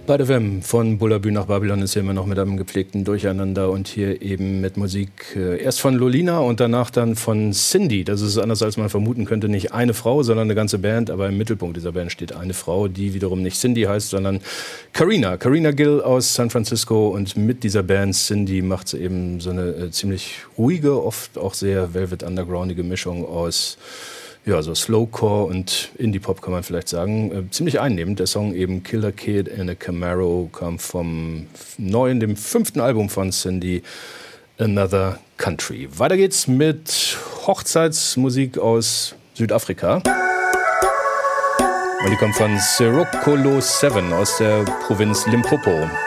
Bei der WEM von Bullabü nach Babylon ist hier immer noch mit einem gepflegten Durcheinander und hier eben mit Musik erst von Lolina und danach dann von Cindy. Das ist anders, als man vermuten könnte, nicht eine Frau, sondern eine ganze Band. Aber im Mittelpunkt dieser Band steht eine Frau, die wiederum nicht Cindy heißt, sondern Karina Gill aus San Francisco. Und mit dieser Band Cindy macht sie eben so eine ziemlich ruhige, oft auch sehr Velvet Undergroundige Mischung aus so Slowcore und Indie-Pop kann man vielleicht sagen. Ziemlich einnehmend. Der Song eben Killer Kid in a Camaro kam vom dem 5. Album von Cindy, Another Country. Weiter geht's mit Hochzeitsmusik aus Südafrika. Und die kommt von Sirokolo 7 aus der Provinz Limpopo.